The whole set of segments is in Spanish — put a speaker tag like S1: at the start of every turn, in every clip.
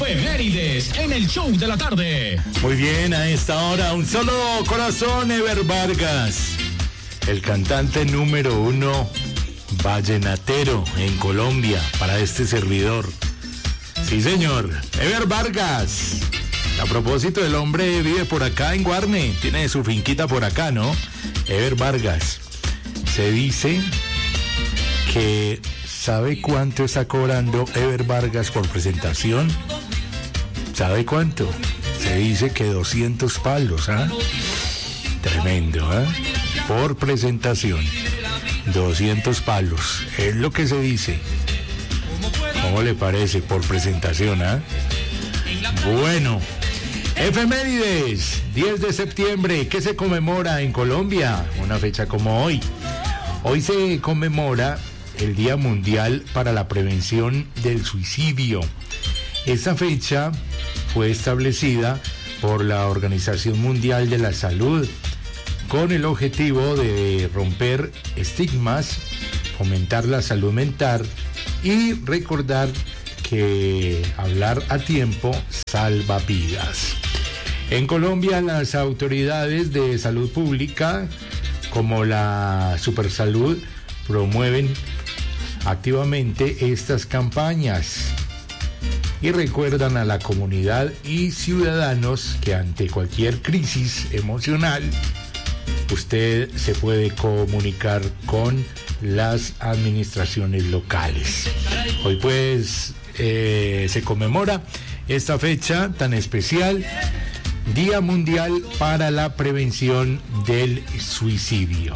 S1: Efemérides en el show de la tarde.
S2: Muy bien, a esta hora, un solo corazón, Ever Vargas. El cantante número 1 vallenatero en Colombia para este servidor. Sí, señor, Ever Vargas. A propósito, el hombre vive por acá en Guarne, tiene su finquita por acá, ¿no? Ever Vargas. Se dice que ¿sabe cuánto está cobrando Ever Vargas por presentación? ¿Sabe cuánto? Se dice que 200 palos, ¿ah? Tremendo, ¿ah? Por presentación. 200 palos. Es lo que se dice. ¿Cómo le parece? Por presentación, ¿ah? Bueno. Efemérides, 10 de septiembre, ¿qué se conmemora en Colombia? Una fecha como hoy. Hoy se conmemora el Día Mundial para la Prevención del Suicidio. Esta fecha fue establecida por la Organización Mundial de la Salud con el objetivo de romper estigmas, fomentar la salud mental y recordar que hablar a tiempo salva vidas. En Colombia, las autoridades de salud pública, como la Supersalud, promueven activamente estas campañas y recuerdan a la comunidad y ciudadanos que ante cualquier crisis emocional, usted se puede comunicar con las administraciones locales. Hoy pues se conmemora esta fecha tan especial, Día Mundial para la Prevención del Suicidio.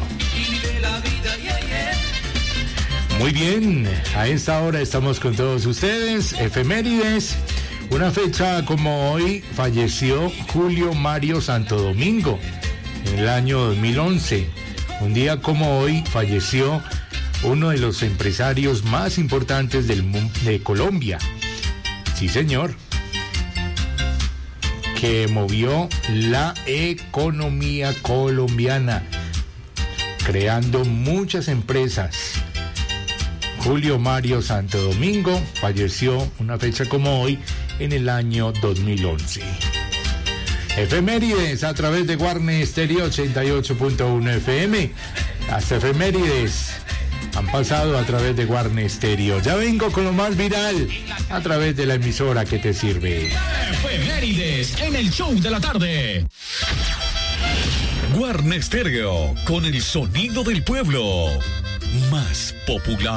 S2: Muy bien, a esta hora estamos con todos ustedes. Efemérides, una fecha como hoy falleció Julio Mario Santo Domingo en el año 2011. Un día como hoy falleció uno de los empresarios más importantes de Colombia. Sí, señor. Que movió la economía colombiana, creando muchas empresas. Julio Mario Santo Domingo falleció una fecha como hoy en el año 2011. Efemérides a través de Guarne Estéreo 88.1 FM. Las efemérides han pasado a través de Guarne Estéreo. Ya vengo con lo más viral a través de la emisora que te sirve.
S1: Efemérides en el show de la tarde.
S3: Guarne Estéreo, con el sonido del pueblo más popular.